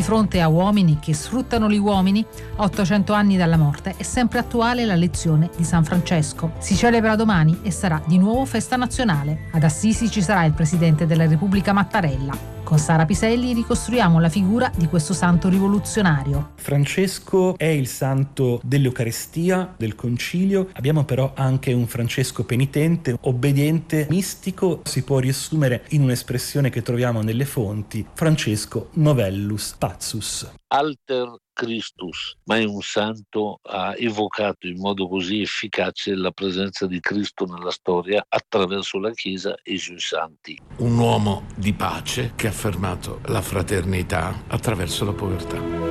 fronte a uomini che sfruttano gli uomini, a 800 anni dalla morte, è sempre attuale la lezione di San Francesco. Si celebra domani e sarà di nuovo festa nazionale. Ad Assisi ci sarà il presidente della Repubblica Mattarella. Con Sara Piselli ricostruiamo la figura di questo santo rivoluzionario. Francesco è il santo dell'Eucaristia, del Concilio. Abbiamo però anche un Francesco penitente, obbediente, mistico. Si può riassumere in un'espressione che troviamo nelle fonti: Francesco Novellus Pazzus. Alter Christus, mai un santo ha evocato in modo così efficace la presenza di Cristo nella storia attraverso la Chiesa e i suoi santi. Un uomo di pace che ha affermato la fraternità attraverso la povertà.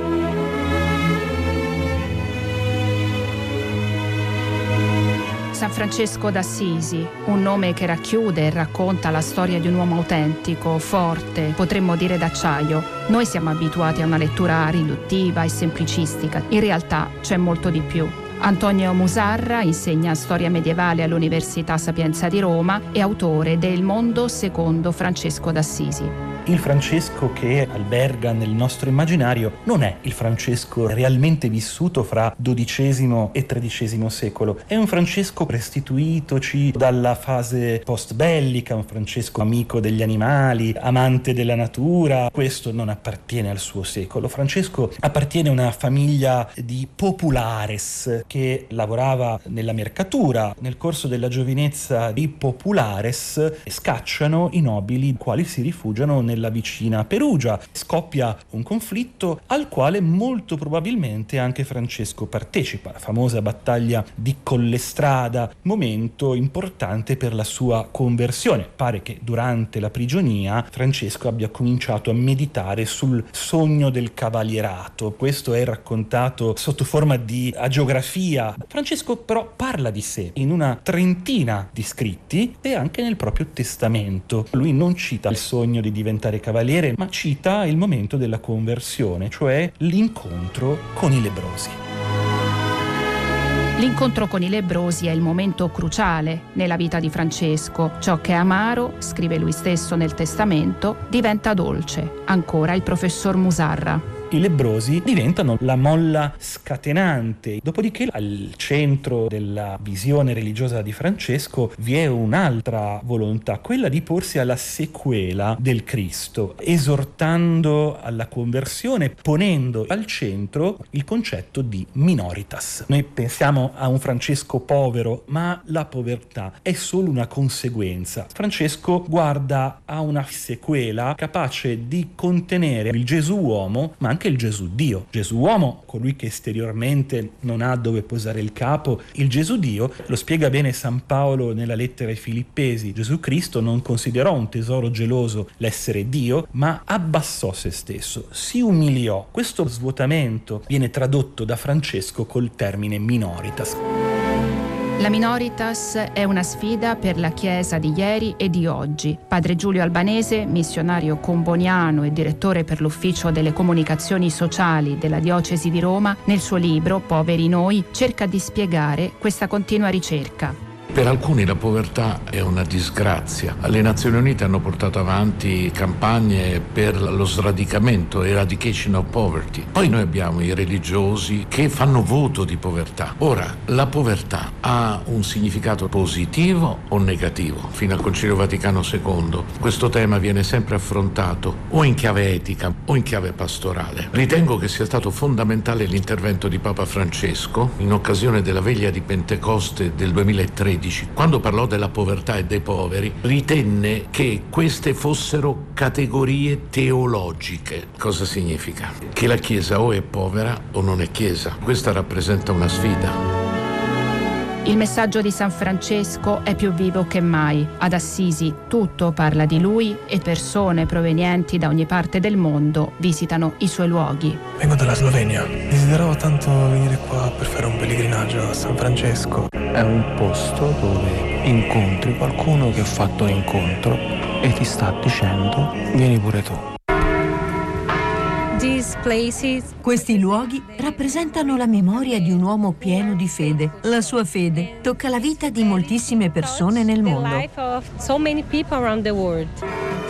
San Francesco d'Assisi, un nome che racchiude e racconta la storia di un uomo autentico, forte, potremmo dire d'acciaio. Noi siamo abituati a una lettura riduttiva e semplicistica. In realtà c'è molto di più. Antonio Musarra insegna storia medievale all'Università Sapienza di Roma e autore del Mondo secondo Francesco d'Assisi. Il Francesco che alberga nel nostro immaginario non è il Francesco realmente vissuto fra XII e XIII secolo. È un Francesco restituitoci dalla fase post-bellica, un Francesco amico degli animali, amante della natura. Questo non appartiene al suo secolo. Francesco appartiene a una famiglia di populares che lavorava nella mercatura. Nel corso della giovinezza i populares scacciano i nobili, quali si rifugiano nella vicina Perugia. Scoppia un conflitto al quale molto probabilmente anche Francesco partecipa, la famosa battaglia di Collestrada, momento importante per la sua conversione. Pare che durante la prigionia Francesco abbia cominciato a meditare sul sogno del cavalierato. Questo è raccontato sotto forma di agiografia. Francesco però parla di sé in una trentina di scritti e anche nel proprio testamento. Lui non cita il sogno di diventare cavaliere, ma cita il momento della conversione, cioè l'incontro con i lebbrosi. L'incontro con i lebbrosi è il momento cruciale nella vita di Francesco. Ciò che è amaro, scrive lui stesso nel testamento, diventa dolce. Ancora il professor Musarra. I lebbrosi diventano la molla scatenante. Dopodiché al centro della visione religiosa di Francesco vi è un'altra volontà, quella di porsi alla sequela del Cristo, esortando alla conversione, ponendo al centro il concetto di minoritas. Noi pensiamo a un Francesco povero, ma la povertà è solo una conseguenza. Francesco guarda a una sequela capace di contenere il Gesù uomo, ma anche il Gesù Dio. Gesù uomo, colui che esteriormente non ha dove posare il capo. Il Gesù Dio lo spiega bene San Paolo nella lettera ai Filippesi. Gesù Cristo non considerò un tesoro geloso l'essere Dio, ma abbassò se stesso, si umiliò. Questo svuotamento viene tradotto da Francesco col termine minoritas. La minoritas è una sfida per la Chiesa di ieri e di oggi. Padre Giulio Albanese, missionario comboniano e direttore per l'Ufficio delle Comunicazioni Sociali della Diocesi di Roma, nel suo libro Poveri noi cerca di spiegare questa continua ricerca. Per alcuni la povertà è una disgrazia. Le Nazioni Unite hanno portato avanti campagne per lo sradicamento, eradication of poverty. Poi noi abbiamo i religiosi che fanno voto di povertà. Ora, la povertà ha un significato positivo o negativo? Fino al Concilio Vaticano II questo tema viene sempre affrontato o in chiave etica o in chiave pastorale. Ritengo che sia stato fondamentale l'intervento di Papa Francesco in occasione della veglia di Pentecoste del 2013. Quando parlò della povertà e dei poveri, ritenne che queste fossero categorie teologiche. Cosa significa? Che la Chiesa o è povera o non è Chiesa. Questa rappresenta una sfida. Il messaggio di San Francesco è più vivo che mai. Ad Assisi tutto parla di lui e persone provenienti da ogni parte del mondo visitano i suoi luoghi. Vengo dalla Slovenia. Desideravo tanto venire qua per fare un pellegrinaggio a San Francesco. È un posto dove incontri qualcuno che ha fatto un incontro e ti sta dicendo vieni pure tu. Questi luoghi rappresentano la memoria di un uomo pieno di fede. La sua fede tocca la vita di moltissime persone nel mondo.